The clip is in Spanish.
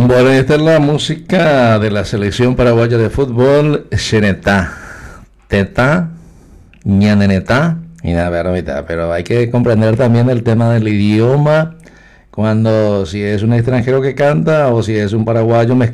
Bueno, esta es la música de la selección paraguaya de fútbol, Xenetá, Teta, Ñanenetá y nada, pero hay que comprender también el tema del idioma, cuando si es un extranjero que canta o si es un paraguayo